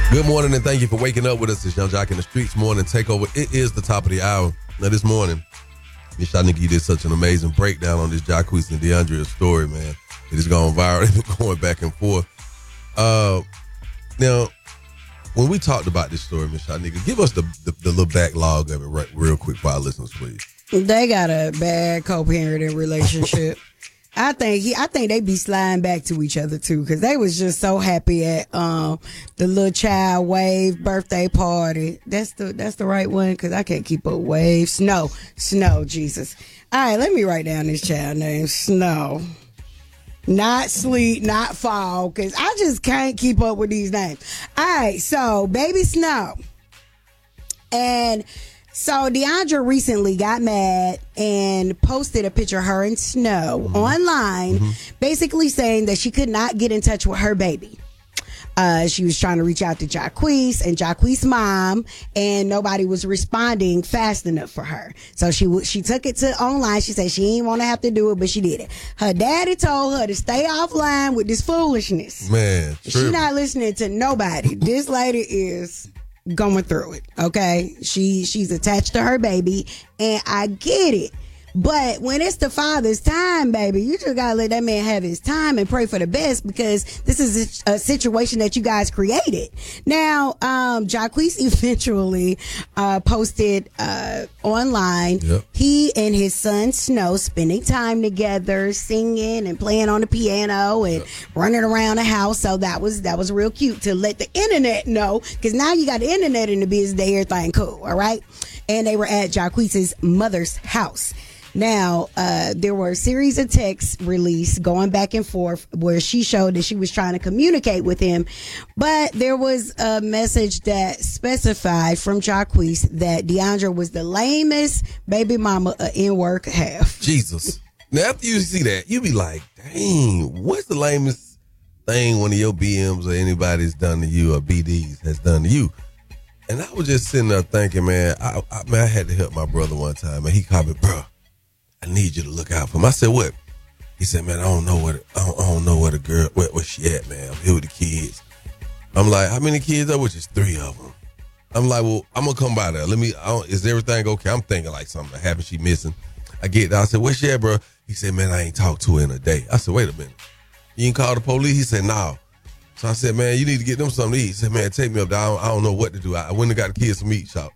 Good morning and thank you for waking up with us. It's Young Jock in the Streets Morning Takeover. It is the top of the hour. Now this morning, Miss Shanika, you did such an amazing breakdown on this Jacquees and DeAndrea story, man. It has gone viral. It's been going back and forth. Now, when we talked about this story, Miss Shanika, give us the little backlog of it real quick for our listeners, please. They got a bad co-parenting relationship. I think they be sliding back to each other too, because they was just so happy at the little child Wave birthday party. That's the right one, because I can't keep up. Wave Snow, Jesus. All right, let me write down this child name. Snow, not Sleet, not Fall, because I just can't keep up with these names. All right, so baby Snow, and so DeAndrea recently got mad and posted a picture of her and Snow online, basically saying that she could not get in touch with her baby. She was trying to reach out to Jacquees and Jacquees' mom, and nobody was responding fast enough for her. So she took it to online. She said she didn't want to have to do it, but she did it. Her daddy told her to stay offline with this foolishness. Man, she's not listening to nobody. This lady is going through it, okay? She's attached to her baby, and I get it. But when it's the father's time, baby, you just gotta let that man have his time and pray for the best, because this is a situation that you guys created. Now, Jacquees eventually posted online, he and his son Snow spending time together, singing and playing on the piano and running around the house. So that was real cute to let the internet know, because now you got the internet in the business, everything cool, all right? And they were at Jacquees' mother's house. Now, there were a series of texts released going back and forth where she showed that she was trying to communicate with him. But there was a message that specified from Jacquees that DeAndrea was the lamest baby mama in work have. Jesus. Now, after you see that, you be like, dang, what's the lamest thing one of your BMs or anybody's done to you or BDs has done to you? And I was just sitting there thinking, man, I had to help my brother one time, and he called me, bro, I need you to look out for him. I said, what? He said, man, I don't know where the girl, where she at, man. I'm here with the kids. I'm like, how many kids are with you? 3 of them. I'm like, well, I'm going to come by there. Is everything okay? I'm thinking like something happened. She missing. I get there. I said, where she at, bro? He said, man, I ain't talked to her in a day. I said, wait a minute. You ain't call the police? He said, no. So I said, man, you need to get them something to eat. He said, man, take me up there. I don't know what to do. I went and got the kids some meat shop.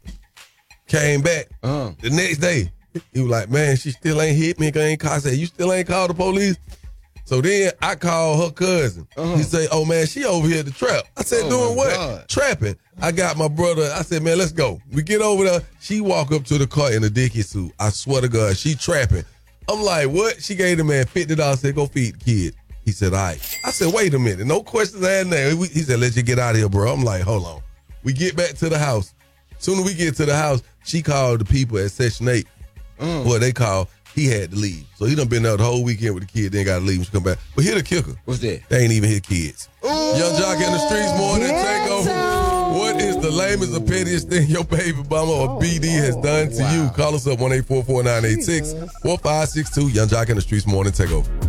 Came back the next day. He was like, man, she still ain't hit me. I said, you still ain't called the police? So then I called her cousin. He said, oh, man, she over here at the trap. I said, doing what? God. Trapping. I got my brother. I said, man, let's go. We get over there. She walk up to the car in a Dickie suit. I swear to God, she trapping. I'm like, what? She gave the man $50. Said, go feed the kid. He said, all right. I said, wait a minute. No questions asked there. He said, let you get out of here, bro. I'm like, hold on. We get back to the house. Soon as we get to the house, she called the people at Section 8. Boy, they called. He had to leave. So he done been there the whole weekend with the kid, then got to leave and come back. But here the kicker. What's that? They ain't even his kids. Young Jock in the Streets Morning Takeover. What is the lamest or pettiest thing your baby mama or BD has done to you? Call us up 1-844-986-4562. Young Jock in the Streets Morning Takeover.